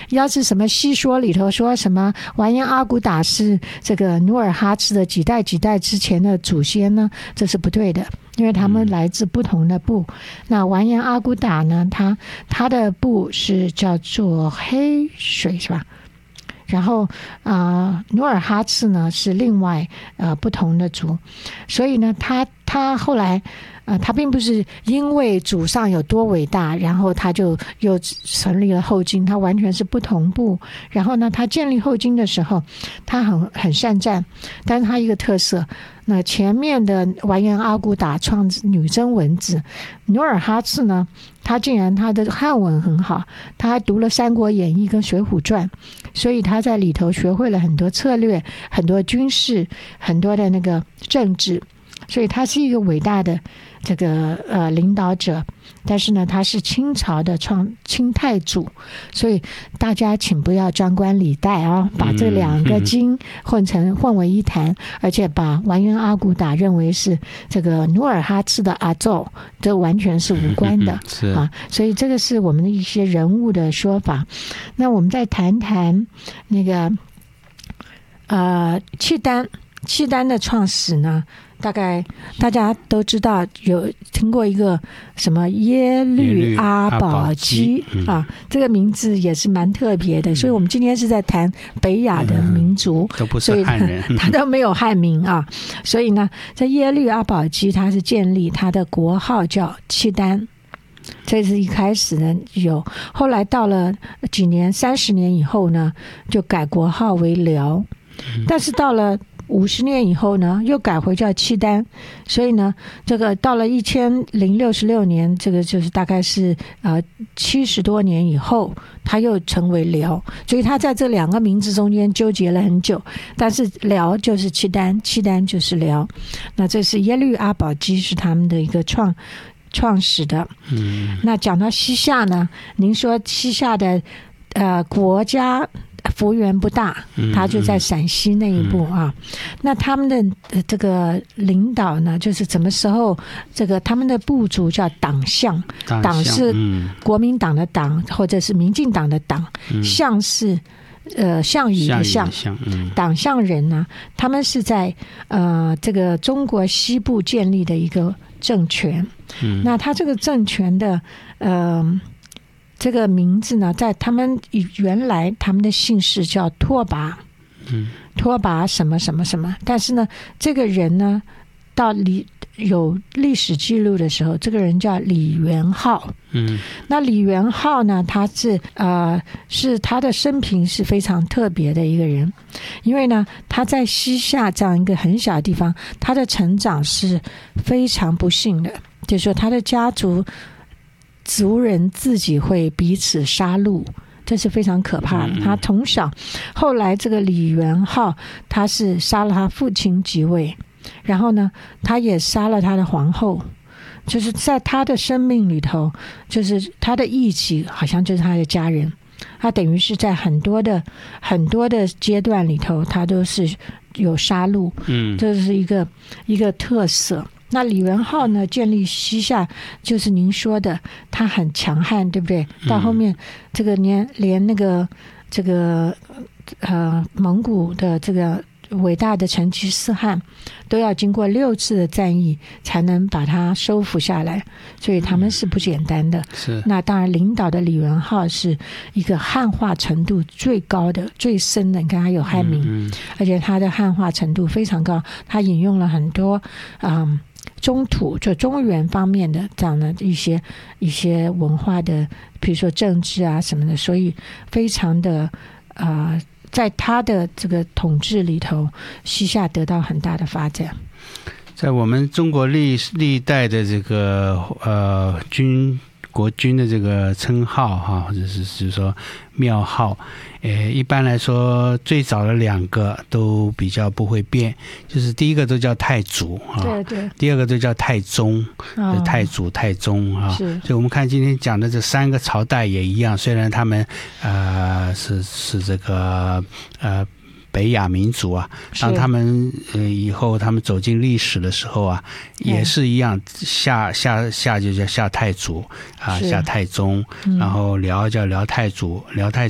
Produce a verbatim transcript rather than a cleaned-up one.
要是什么西说里头说什么完颜阿骨打是这个努尔哈赤的几代几代之前的祖先呢，这是不对的，因为他们来自不同的部。那完颜阿骨打呢，他他的部是叫做黑水是吧？然后啊、呃，努尔哈赤呢是另外呃不同的族，所以呢，他他后来呃他并不是因为祖上有多伟大，然后他就又成立了后金，他完全是不同步。然后呢，他建立后金的时候，他很很善战，但是他一个特色。那前面的完颜阿骨打创女真文字，努尔哈赤呢，他竟然他的汉文很好，他还读了《三国演义》跟《水浒传》，所以他在里头学会了很多策略、很多军事、很多的那个政治，所以他是一个伟大的这个呃领导者。但是呢，他是清朝的创清太祖，所以大家请不要专观李代啊，把这两个金混成混为一谈，而且把完颜阿骨打认为是这个努尔哈赤的阿奏，这完全是无关的啊。所以这个是我们的一些人物的说法。那我们再谈谈那个呃契丹，契丹的创始呢？大概大家都知道，有听过一个什么耶律阿保机啊，这个名字也是蛮特别的。所以我们今天是在谈北亚的民族， 嗯、都不是汉人， 他都没有汉名啊。所以呢，在耶律阿保机他是建立他的国号叫契丹。这是一开始呢有，后来到了几年三十年以后呢，就改国号为辽，但是到了五十年以后呢，又改回叫契丹，所以呢，这个到了一千零六十六年，这个就是大概是呃七十多年以后，他又成为辽，所以他在这两个名字中间纠结了很久。但是辽就是契丹，契丹就是辽。那这是耶律阿保机是他们的一个创创始的。嗯，那讲到西夏呢，您说西夏的呃国家幅员不大，他就在陕西那一部啊。嗯嗯、那他们的、呃、这个领导呢，就是什么时候这个他们的部族叫党项，党是国民党的党，或者是民进党的党，嗯、项是呃项羽的项，嗯、党项人呢，他们是在呃这个中国西部建立的一个政权。嗯、那他这个政权的呃。这个名字呢，在他们原来他们的姓氏叫拓跋，嗯，拓跋什么什么什么，但是呢，这个人呢，到历有历史记录的时候，这个人叫李元昊，嗯，那李元昊呢，他是呃是他的生平是非常特别的一个人，因为呢，他在西夏这样一个很小的地方，他的成长是非常不幸的，就是说他的家族。族人自己会彼此杀戮，这是非常可怕的。他从小，后来这个李元昊，他是杀了他父亲即位，然后呢，他也杀了他的皇后，就是在他的生命里头，就是他的义气好像就是他的家人，他等于是在很多的很多的阶段里头，他都是有杀戮，嗯，这是一个一个特色。那李元昊呢，建立西夏，就是您说的，他很强悍，对不对？到后面，这个连连那个这个呃蒙古的这个伟大的成吉思汗，都要经过六次的战役才能把它收复下来，所以他们是不简单的。是。那当然，领导的李元昊是一个汉化程度最高的、最深的。你看他有汉名，嗯、而且他的汉化程度非常高，他引用了很多嗯。中土就中原方面的这样的一些一些文化的，比如说政治啊什么的，所以非常的呃，在他的这个统治里头，西夏得到很大的发展。 在我们中国历历代的这个呃军国军的这个称号哈，或者是就是说庙号，呃，一般来说最早的两个都比较不会变，就是第一个都叫太祖啊， 对对， 第二个都叫太宗，哦、太祖太宗啊。所以我们看今天讲的这三个朝代也一样，虽然他们呃是是这个呃。北亚民族啊，当他们呃以后他们走进历史的时候啊，也是一样，夏夏夏就叫夏太祖啊，夏太宗，然后辽叫辽太祖，辽太